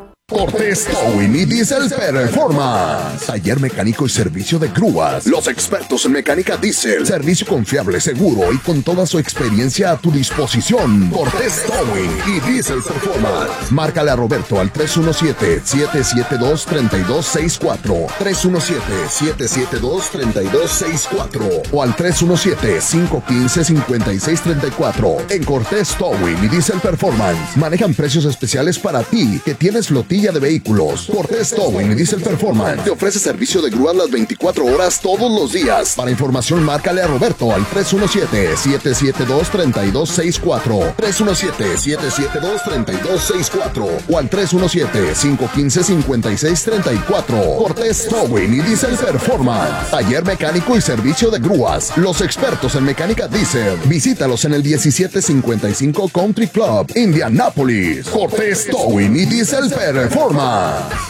Cortés Towing y Diesel Performance. Taller mecánico y servicio de grúas. Los expertos en mecánica diésel. Servicio confiable, seguro y con toda su experiencia a tu disposición. Cortés Towing y Diesel Performance. Márcale a Roberto al 317-772-3264. 317-772-3264. O al 317-515-5634. En Cortés Towing y Diesel Performance manejan precios especiales para ti que tienes flotilla de vehículos. Cortés Towing y Diesel Performance te ofrece servicio de grúas las 24 horas todos los días. Para información, márcale a Roberto al 317-772-3264. 317-772-3264 o al 317-515-5634. Cortés Towing y Diesel Performance. Taller mecánico y servicio de grúas. Los expertos en mecánica diésel. Visítalos en el 1755 Country Club, Indianápolis. Cortés Towing y Diesel Performance.